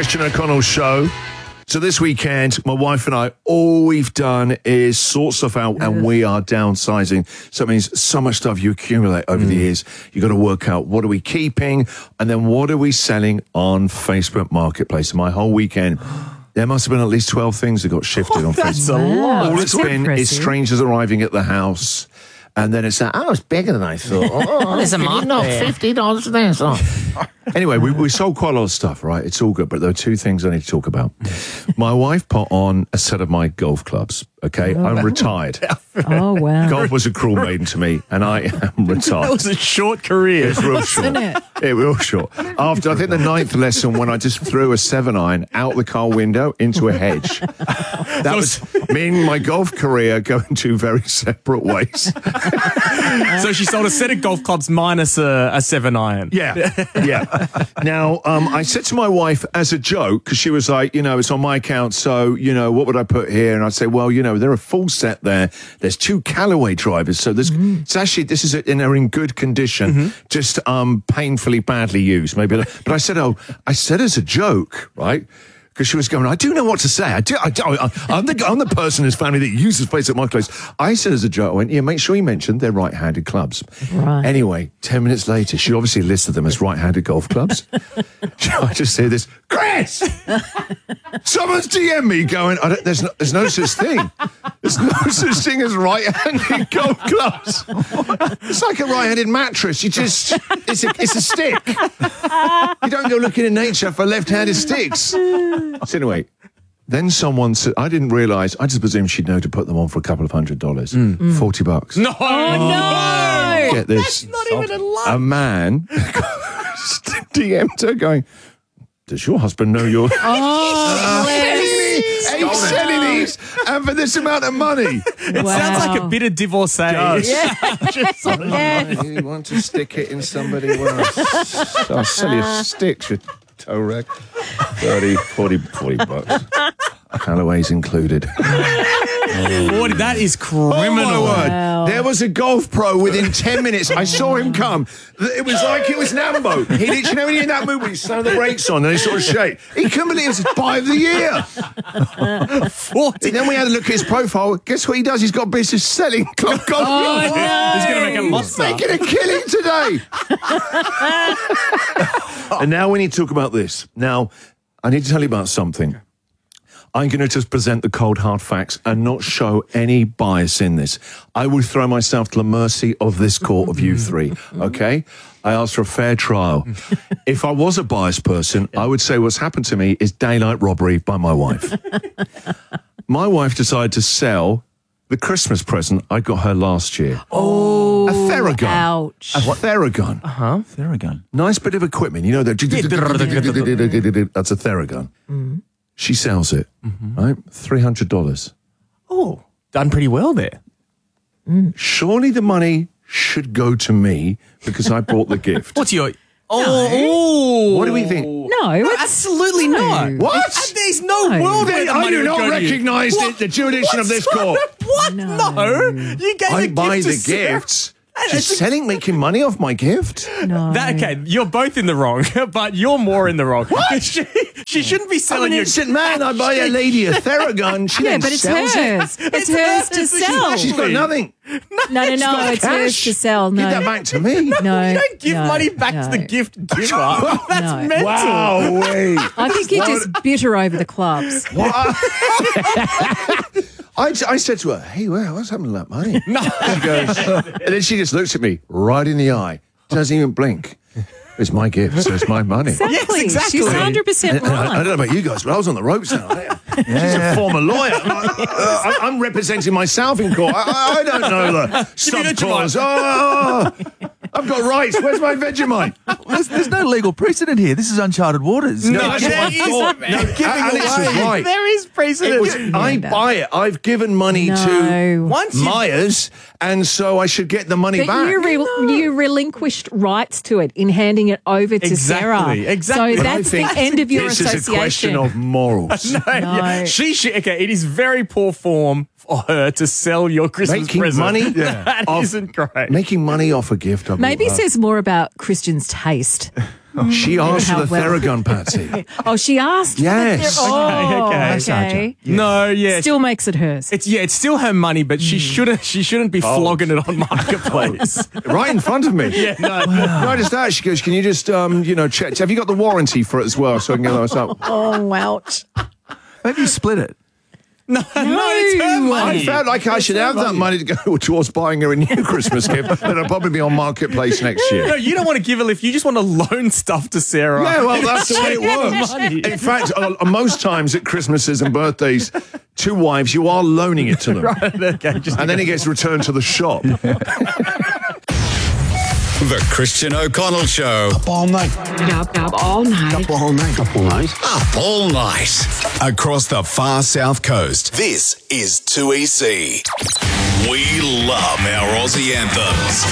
Christian O'Connell show. So this weekend, my wife and I, all we've done is sort stuff out, and we are downsizing. So it means so much stuff you accumulate over the years. You got to work out, what are we keeping, and then what are we selling on Facebook Marketplace. My whole weekend, there must have been at least 12 things that got shifted on That's Facebook. a lot. All it's been is strangers arriving at the house. And then it's like, it's bigger than I thought. There's a mark there. $50 there. So. Anyway, we sold quite a lot of stuff, right? It's all good, but there are two things I need to talk about. My wife put on a set of my golf clubs, okay? I'm retired. Oh, wow. Golf was a cruel maiden to me, and I am retired. That was a short career. It's real short. Real short. After, I think, the 9th lesson, when I just threw a 7-iron out the car window into a hedge. That was me and my golf career going two very separate ways. So she sold a set of golf clubs minus a 7-iron. Yeah. Now, I said to my wife as a joke, because she was like, it's on my account, so, what would I put here? And I'd say, well, they're a full set there. There's 2 Callaway drivers, so there's it's actually, this is they're in good condition, just painfully badly used, maybe. But I said as a joke, right? Because she was going, I do know what to say. I'm the person in his family that uses Facebook Marketplace. I said as a joke, I went, make sure you mention they're right-handed clubs. Right. Anyway, 10 minutes later, she obviously listed them as right-handed golf clubs. I just say this, Chris! Someone's DM me going, there's no such thing. There's no such thing as right-handed golf clubs. It's like a right-handed mattress. It's a stick. You don't go looking in nature for left-handed sticks. So anyway, then someone said, I didn't realise, I just presumed she'd know to put them on for a couple of $100. $40. No! Oh, no! Get this. That's not even a lot. A man DM'd her going, does your husband know you're... He's selling these, and for this amount of money. It sounds like a bit of divorcee. You want to stick it in somebody? I'll sell you sticks, you toe rag. 30, 40 bucks. Callaway's included. 40, that is criminal. Oh, my word. Wow. There was a golf pro within 10 minutes. I saw him come. It was like it was Nambo. He literally, when you're in that mood, he slammed the brakes on and he sort of shake. He couldn't believe it was his buy of the year. 40. Then we had a look at his profile. Guess what he does? He's got business selling golf clubs. He's going to make a monster. Making a killing today. And now we need to talk about this. Now, I need to tell you about something. I'm going to just present the cold, hard facts and not show any bias in this. I will throw myself to the mercy of this court of you three, okay? I asked for a fair trial. If I was a biased person, I would say what's happened to me is daylight robbery by my wife. My wife decided to sell the Christmas present I got her last year. Oh, a Theragun. Ouch. A Theragun. Theragun. Nice bit of equipment. That's a Theragun. She sells it, right? $300. Oh, done pretty well there. Surely the money should go to me because I bought the gift. What's your... Oh. What do we think? No, Absolutely not. What? There's no world where the I money do would not go to you. recognise the jurisdiction of this court. What? No. You gave I a buy gift to the Sarah. gifts. She's making money off my gift. no. Okay, you're both in the wrong, but you're more in the wrong. What? She shouldn't be I'm selling an your... innocent man. I buy a lady a Theragun. She Yeah, then but it's sells hers. it. It's hers to sell. She's got nothing. No, got it's hers cash. to sell. No, Give that back to me. no. You don't give money back to the gift giver. That's No. mental. Wow, wait. I think you're just bitter over the clubs. I said to her, hey, what's happened to that money? No. She goes, and then she just looks at me right in the eye, doesn't even blink. It's my gift, so it's my money. Exactly. Yes, exactly. She's 100% And I right. don't know about you guys, but I was on the ropes now. She's a former lawyer. I'm representing myself in court. I don't know the subclause. I've got rights. Where's my Vegemite? There's no legal precedent here. This is uncharted waters. No, there that's what I is. thought. Alex was right. There is precedent. I buy it. I've given money to No. Once you... Myers, and so I should get the money But back. you relinquished rights to it in handing it over to Sarah. Exactly. So But I that's the think end of your this association. is a question of morals. No. She should... Okay, it is very poor form for her to sell your Christmas Making present. money That off- isn't great. Making money off a gift. Maybe it says more about Christian's taste. She asked for How the well. Theragun, Patsy. Oh, she asked. Yes. Oh, Okay. okay. No, yeah. Still makes it hers. It's still her money, but she shouldn't be flogging it on Marketplace. Right in front of me. Yeah, no. Not just that, she goes, can you just, check, have you got the warranty for it as well so I can get those up? Oh, ouch. Maybe you split it. No, it's her money. I felt like I should have that money to go towards buying her a new Christmas gift, but it'll probably be on Marketplace next year. No, you don't want to give a lift. You just want to loan stuff to Sarah. Yeah, well, that's the way it works. Money. In fact, most times at Christmases and birthdays, to wives, you are loaning it to them. Right, okay, just And then it gets returned to the shop. The Christian O'Connell Show. Up all night. Up all night. Up all night. Up all night. Up all night. Across the far south coast. This is 2EC. We love our Aussie anthems.